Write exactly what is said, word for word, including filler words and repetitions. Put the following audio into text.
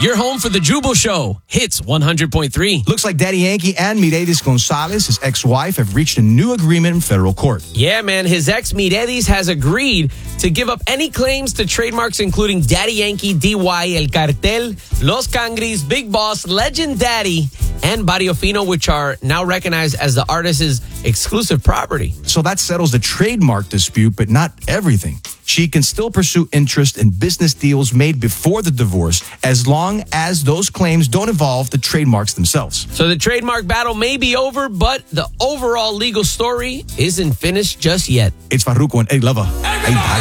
Your home for the Jubal Show. Hits one hundred point three. Looks like Daddy Yankee and Mireles Gonzalez, his ex-wife, have reached a new agreement in federal court. Yeah, man. His ex, Mireles, has agreed to give up any claims to trademarks including Daddy Yankee, D Y, El Cartel, Los Cangris, Big Boss, Legend Daddy, and Barrio Fino, which are now recognized as the artist's exclusive property. So that settles the trademark dispute, but not everything. She can still pursue interest in business deals made before the divorce as long as those claims don't involve the trademarks themselves. So the trademark battle may be over, but the overall legal story isn't finished just yet. It's Farruko and Eddie Lover.